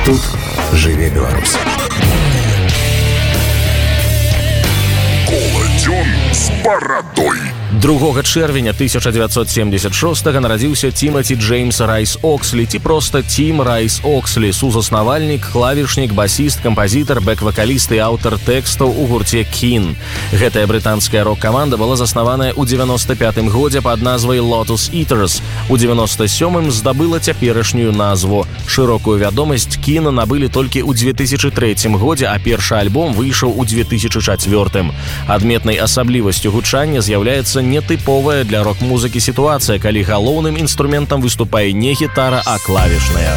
Тут жыве Беларусь. Коладзён з барадой. 2 чэрвеня 1976 нарадзіўся Тимати Джеймс Райс Окслі, ці проста Тим Райс Окслі, сузаснавальнік, клавішнік, басіст, кампазітар, бэк-вакаліст і аўтар тэкстаў у гурце Kin. Гэтая брытанская рок-каманда была заснаваная ў 95-м годзе пад назвай Lotus Eaters. У 97-м здабыла цяперашнюю назву. Шырокую вядомасць Kin набылі толькі ў 2003 годзе, а першы альбом выйшаў у 2004. Адметнай асаблівасцю гучання з'яўляецца нетыповая для рок-музыкі сітуацыя, калі галоўным інструментам выступае не гітара, а клавішная.